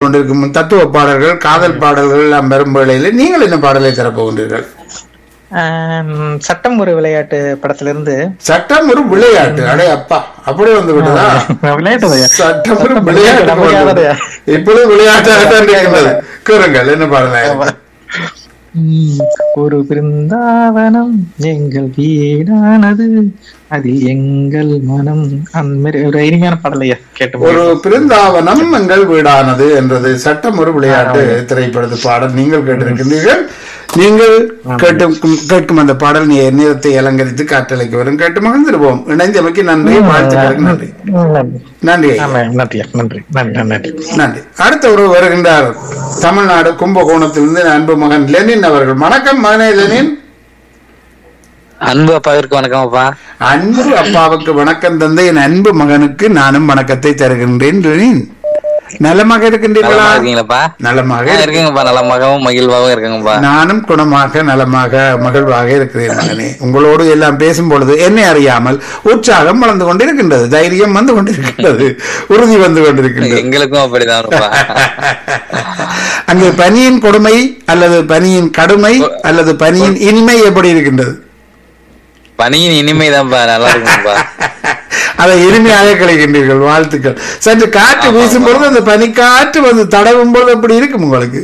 கொண்டிருக்கும் தத்துவ பாடல்கள், காதல் பாடல்கள் எல்லாம் வரும் வேளையில் நீங்கள் என்ன பாடலை தரப்போகின்றீர்கள்? சட்டம் ஒரு விளையாட்டு படத்திலிருந்து. சட்டம் ஒரு விளையாட்டு, அடே அப்பா, அப்படியே வந்து விட்டதா? விளையாட்டு சட்டம் ஒரு விளையாட்டு, இப்பொழுது விளையாட்டாக தான் இருக்கிறது. கூறுங்கள், என்ன பாடல? ஒரு பிருந்தாவனம் எங்கள் வீடானது, அதில் எங்கள் மனம். அந்த மாதிரி ஒரு இனிமையான பாடலையா கேட்டு. ஒரு பிருந்தாவனம் எங்கள் வீடானது என்றது சட்டம் ஒரு விளையாட்டு திரைப்படத்து பாடல் நீங்கள் கேட்டிருக்கின்றீர்கள். நீங்கள் கேட்கும் அந்த பாடல் நேரத்தை அலங்கரித்து காற்றலைக்கு வரும். கேட்டு மகிழ்ந்திருப்போம். இணைந்தமைக்கு நன்றி, வாழ்த்துக்களுக்கு நன்றி. நன்றி நன்றி நன்றி நன்றி. அடுத்த ஒரு வருகின்றார், தமிழ்நாடு கும்பகோணத்திலிருந்து அன்பு மகன் லெனின் அவர்கள். வணக்கம் மகனே லெனின். அன்பு அப்பாவிற்கு வணக்கம் அப்பா. அன்பு அப்பாவுக்கு வணக்கம் தந்தை. என் அன்பு மகனுக்கு நானும் வணக்கத்தை தருகின்றேன். லெனின், நலமாக இருக்கின்றீர்களா? நலமாக இருக்குங்கப்பா, நலமாகவும் மகிழ்வாகவும் இருக்குங்கப்பா. நானும் குணமாக நலமாக மகிழ்வாக இருக்கிறேன் மகனே. உங்களோடு எல்லாம் பேசும் பொழுது என்னை அறியாமல் உற்சாகம் வளர்ந்து கொண்டிருக்கின்றது, தைரியம் வந்து கொண்டிருக்கின்றது, உறுதி வந்து கொண்டிருக்கின்றது. எங்களுக்கும் அப்படிதான். அங்கே பனியின் கொடுமை அல்லது பனியின் கடுமை அல்லது பனியின் இனிமை எப்படி இருக்கின்றது? பனியின் இனிமைதான்ப்பா, நல்லா இருக்குப்பா. அதை இனிமையாக கிடைக்கின்றீர்கள், வாழ்த்துக்கள். சற்று காற்று வீசும் பொழுது அந்த பனிக்காற்று வந்து தடவும் பொழுது எப்படி இருக்கும் உங்களுக்கு?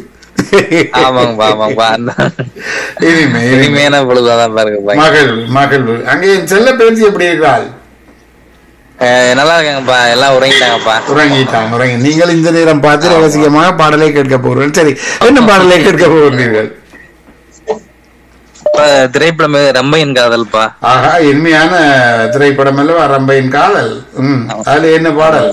இனிமையான பொழுதுதான் பாருங்க. மகிழ்வு மகிழ்வு. அங்கே என் செல்ல பேச்சு எப்படி இருக்கிறாள்? நல்லா இருக்காங்கப்பா, எல்லாம் உறங்கிட்டாங்கப்பா. உறங்கி நீங்கள் இந்த நேரம் பார்த்து ரகசியமாக பாடலை கேட்க போகிறீர்கள். சரி, என்ன பாடலை கேட்க போகிறீர்கள்? திரைப்படம் ரம்பையின் காதல்பா. ஆஹா, இனிமையான திரைப்படம் அல்லவா ரம்பையின் காதல். அதுல என்ன பாடல்?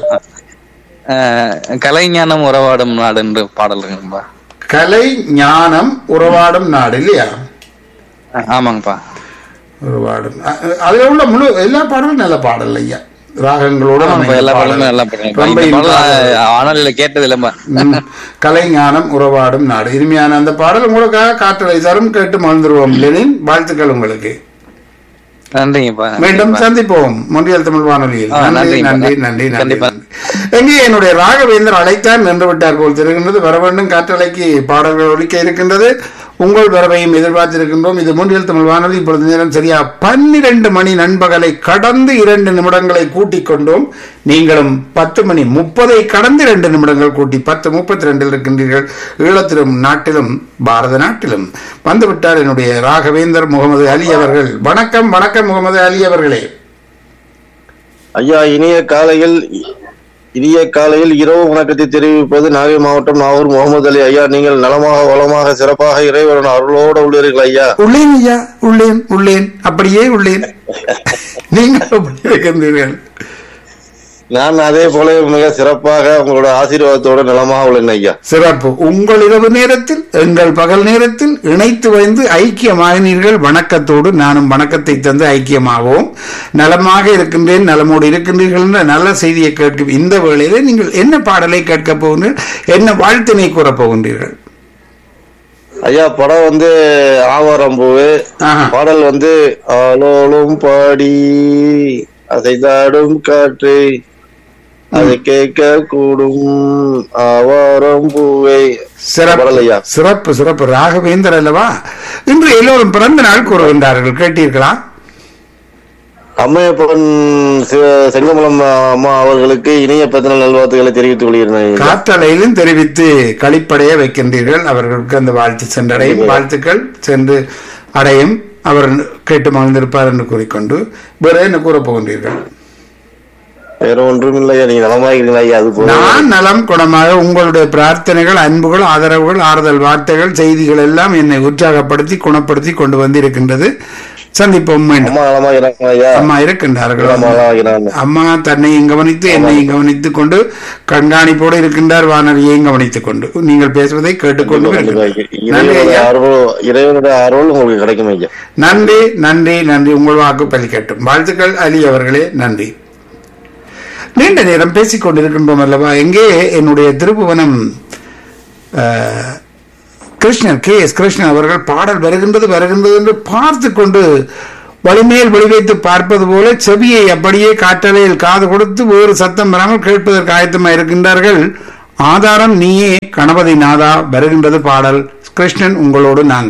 கலை ஞானம் உறவாடும் நாடு என்று பாடல் இருக்குப்பா. கலை ஞானம் உறவாடும் நாடு இல்லையா? ஆமாங்கப்பா. உறவாடும், அதுல உள்ள முழு எல்லா பாடலும் நல்ல பாடல் ஐயா, ராகங்களோட எல்லா பாடலும் நல்லா கேட்டது இல்ல. கலை ஞானம் உறவாடும் நாடு, இனிமையான அந்த பாடல் உங்களுக்காக காற்றலை தரும், கேட்டு மகிழ்ந்துருவோம். லெனின், வாழ்த்துக்கள் உங்களுக்கு. நன்றிங்கப்பா. மீண்டும் சந்திப்போம் மொழியல் தமிழ் வானொலியில். நன்றி நன்றி நன்றி நன்றி. எங்கே என்னுடைய ராகவேந்தர் அழைத்தான் நின்று விட்டார் போல் தெரிகின்றது. வர வேண்டும், காற்றலைக்கு பாடல்கள் ஒலிக்க இருக்கின்றது. உங்கள் வரவையும் எதிர்பார்த்திருக்கின்றோம். இது மொழியல் தமிழ் வானொலி. இப்பொழுது நேரம் சரியா 12 மணி நண்பகலை கடந்து 2 நிமிடங்களை கூட்டிக் கொண்டோம். நீங்களும் 10:30 கடந்து 2 நிமிடங்கள் கூட்டி 10:32 இருக்கின்றீர்கள். ஈழத்திலும் நாட்டிலும் பாரத நாட்டிலும் வந்துவிட்டார் என்னுடைய ராகவேந்தர் முகமது அலி அவர்கள். வணக்கம் வணக்கம் முகமது அலி அவர்களே. ஐயா, இனிய காலையில் இரவு வணக்கத்தை தெரிவிப்பது நாகை மாவட்டம் நாகூர் முகமது அலி. ஐயா, நீங்கள் நலமாக வளமாக சிறப்பாக இறைவன் அருளோடு உள்ளீர்கள் ஐயா? உள்ளேன் ஐயா, உள்ளேன் அப்படியே உள்ளேன். நீங்கள் எப்படி இருக்கின்றீர்கள்? நான் அதே போல மிக சிறப்பாக உங்களோட ஆசீர்வாதத்தோடு நலமாக உள்ளேன் ஐயா. சிறப்பு. உங்கள் இரவு நேரத்தில் எங்கள் பகல் நேரத்தில் இணைத்து வைந்து ஐக்கியமாகினீர்கள். வணக்கத்தோடு நானும் வணக்கத்தை தந்து ஐக்கியமாகவும் நலமாக இருக்கின்றேன், நலமோடு இருக்கின்றீர்கள் என்ற நல்ல செய்தியை கேட்கும் இந்த வேளையிலே நீங்கள் என்ன பாடலை கேட்கப் போகின்றீர்கள், என்ன வாழ்த்தினை கூறப் போகின்றீர்கள்? ஐயா, படம் ஆவாரம்பூவு. பாடல் ஆலோலும் பாடி அசைதாடும் காற்று அதை கேட்க கூடும் ஆவாரம் பூவை. சிறப்பு சிறப்பு. ராகவேந்தர் அல்லவா? இன்று எல்லோரும் பிறந்த நாள் கூறுகின்றார்கள், கேட்டீர்களா? அம்மையப்பன் செங்கமலம் அம்மா அவர்களுக்கு இனிய பிறந்தநாள் நல்வாழ்த்துக்களை தெரிவித்துக் கொள்கிறேன். காற்றலையிலும் தெரிவித்து களிப்படைய வைக்கின்றீர்கள். அவர்களுக்கு அந்த வாழ்த்து சென்றடையும், வாழ்த்துக்கள் சென்று அடையும். அவர் கேட்டு மகிழ்ந்திருப்பார் என்று கூறிக்கொண்டு வேற என்ன கூறப் போகின்றீர்கள்? வேற ஒன்றும் இல்லையா, நீங்க நலமாகிறீங்களா? அது நான் நலம் குணமாக. உங்களுடைய பிரார்த்தனைகள், அன்புகள், ஆதரவுகள், ஆறுதல் வார்த்தைகள், செய்திகள் எல்லாம் என்னை உற்சாகப்படுத்தி குணப்படுத்தி கொண்டு வந்து இருக்கின்றது. சந்திப்போம். அம்மா இருக்கின்றார்கள். அம்மா தன்னையும் கவனித்து என்னையும் கவனித்துக் கொண்டு கண்காணிப்போடு இருக்கின்றார், வானொலியையும் கவனித்துக் கொண்டு நீங்கள் பேசுவதை கேட்டுக்கொண்டு. நன்றி நன்றி நன்றி. உங்கள் வாக்கு பலிக்கட்டும். வாழ்த்துக்கள் அலி அவர்களே, நன்றி. நீண்ட நேரம் பேசிக் கொண்டிருக்கின்றோம் அல்லவா? எங்கே என்னுடைய திருப்புவனம் கிருஷ்ணன், KS கிருஷ்ணன் அவர்கள் பாடல் வருகின்றது என்று பார்த்து கொண்டு வலிமேல் வலிவைத்து பார்ப்பது போல செவியை அப்படியே காற்றலையில் காது கொடுத்து வேறு சத்தம் வராமல் கேட்பதற்கு ஆயத்தமாக இருக்கின்றார்கள். ஆதாரம் நீயே கணபதி நாதா வருகின்றது பாடல். கிருஷ்ணன் உங்களோடு நாங்கள்.